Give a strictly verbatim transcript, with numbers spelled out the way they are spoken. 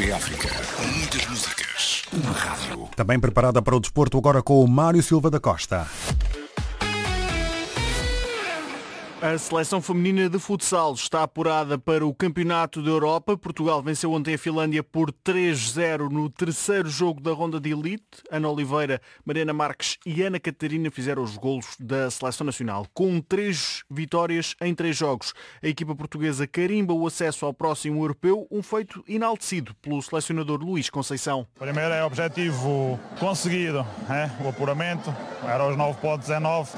R P África. Muitas músicas. Uma rádio. Também preparada para o desporto agora com o Mário Silva da Costa. A seleção feminina de futsal está apurada para o Campeonato da Europa. Portugal venceu ontem a Finlândia por três a zero no terceiro jogo da ronda de elite. Ana Oliveira, Mariana Marques e Ana Catarina fizeram os golos da seleção nacional. Com três vitórias em três jogos, a equipa portuguesa carimba o acesso ao próximo europeu, um feito enaltecido pelo selecionador Luís Conceição. Primeiro é o objetivo conseguido, é? O apuramento, era os nove pontos, é nove.